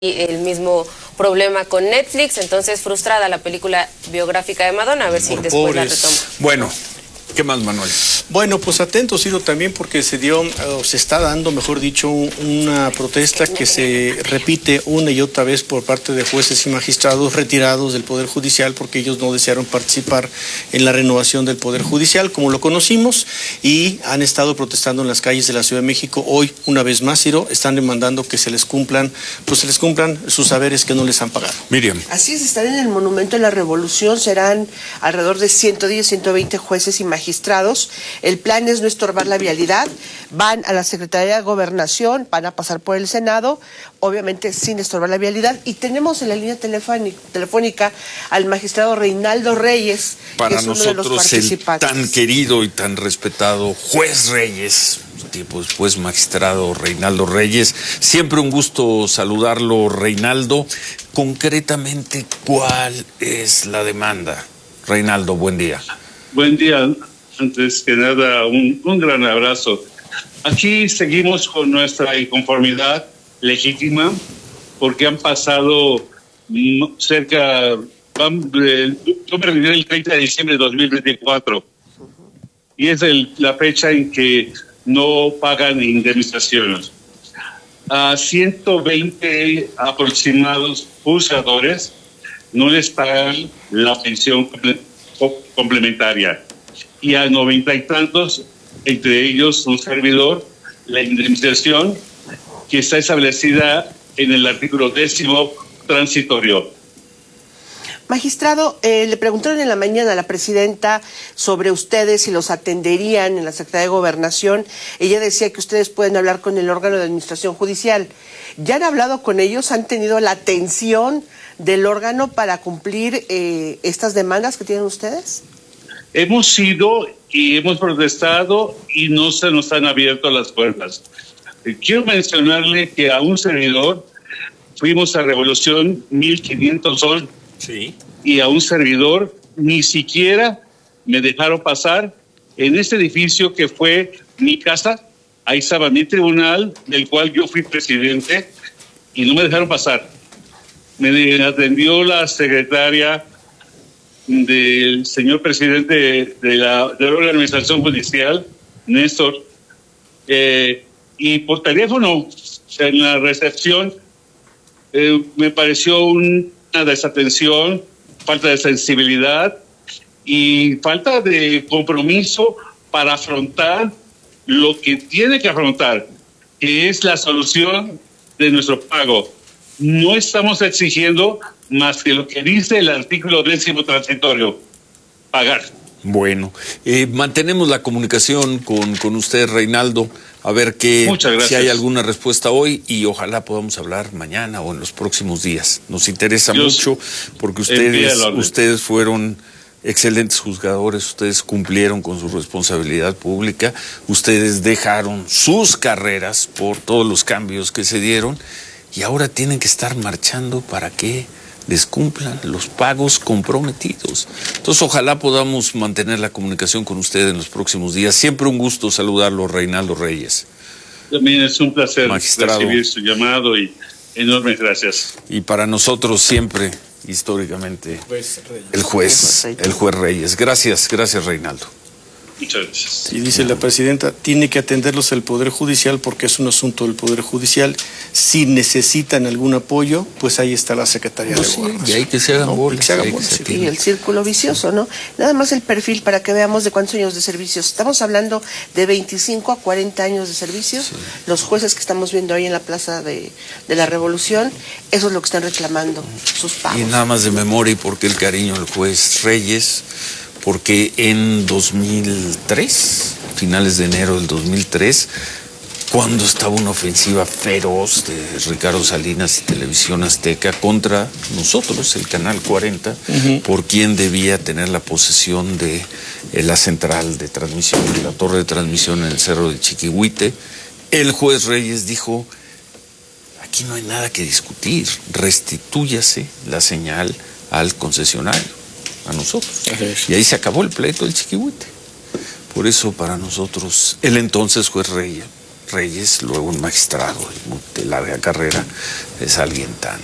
el mismo problema con Netflix, entonces frustrada la película biográfica de Madonna, a ver si después la retoma. Bueno, ¿qué más, Manuel? Bueno, pues atento, Ciro, también porque se está dando, mejor dicho, una protesta que se repite una y otra vez por parte de jueces y magistrados retirados del Poder Judicial porque ellos no desearon participar en la renovación del Poder Judicial, como lo conocimos, y han estado protestando en las calles de la Ciudad de México. Hoy, una vez más, Ciro, están demandando que se les cumplan sus saberes que no les han pagado. Miriam. Así es, estarán en el Monumento de la Revolución, serán alrededor de 110, 120 jueces y magistrados. El plan es no estorbar la vialidad, van a la Secretaría de Gobernación, van a pasar por el Senado, obviamente sin estorbar la vialidad, y tenemos en la línea telefónica al magistrado Reinaldo Reyes, para que es uno de los participantes. El tan querido y tan respetado juez Reyes, tipo después magistrado Reinaldo Reyes. Siempre un gusto saludarlo, Reinaldo. Concretamente, ¿cuál es la demanda? Reinaldo, buen día. Buen día. Antes que nada, un gran abrazo. Aquí seguimos con nuestra inconformidad legítima porque han pasado yo me retiré el 30 de diciembre de 2024 y es la fecha en que no pagan indemnizaciones. A 120 aproximados juzgadores no les pagan la pensión complementaria. Y a 90 y tantos, entre ellos un servidor, la indemnización que está establecida en el artículo 10º transitorio. Magistrado, le preguntaron en la mañana a la presidenta sobre ustedes si los atenderían en la Secretaría de Gobernación. Ella decía que ustedes pueden hablar con el órgano de administración judicial. ¿Ya han hablado con ellos? ¿Han tenido la atención del órgano para cumplir estas demandas que tienen ustedes? Hemos ido y hemos protestado y no se nos han abierto las puertas. Quiero mencionarle que a un servidor fuimos a Revolución 1500 Sol, sí, y a un servidor ni siquiera me dejaron pasar en este edificio que fue mi casa. Ahí estaba mi tribunal, del cual yo fui presidente, y no me dejaron pasar. Me atendió la secretaria del señor presidente de la organización judicial, Néstor, y por teléfono, en la recepción, me pareció una desatención, falta de sensibilidad y falta de compromiso para afrontar lo que tiene que afrontar, que es la solución de nuestro pago. No estamos exigiendo más que lo que dice el artículo 10º transitorio, pagar. Bueno, mantenemos la comunicación con usted, Reinaldo, a ver si hay alguna respuesta hoy y ojalá podamos hablar mañana o en los próximos días. Nos interesa mucho porque ustedes fueron excelentes juzgadores, ustedes cumplieron con su responsabilidad pública, ustedes dejaron sus carreras por todos los cambios que se dieron y ahora tienen que estar marchando para que les cumplan los pagos comprometidos. Entonces, ojalá podamos mantener la comunicación con usted en los próximos días. Siempre un gusto saludarlo, Reinaldo Reyes. También es un placer recibir su llamado y enormes gracias. Y para nosotros siempre, históricamente, el juez Reyes. Gracias, Reinaldo. Muchas gracias. Y dice la presidenta, tiene que atenderlos el Poder Judicial porque es un asunto del Poder Judicial. Si necesitan algún apoyo, pues ahí está la Secretaría de Gobernación. Y hay que se hagan bolas. Y el círculo vicioso, ¿no? Nada más el perfil para que veamos de cuántos años de servicios. Estamos hablando de 25 a 40 años de servicios. Sí. Los jueces que estamos viendo ahí en la Plaza de la Revolución, eso es lo que están reclamando, sus pagos. Y nada más de memoria y porque el cariño del juez Reyes, porque en 2003, finales de enero del 2003, cuando estaba una ofensiva feroz de Ricardo Salinas y Televisión Azteca contra nosotros, el Canal 40, por quien debía tener la posesión de la central de transmisión, de la torre de transmisión en el Cerro del Chiquihuite, el juez Reyes dijo, aquí no hay nada que discutir, restitúyase la señal al concesionario, a nosotros. Y ahí se acabó el pleito del Chiquihuite. Por eso para nosotros, el entonces juez Reyes, luego un magistrado de larga carrera, es alguien tan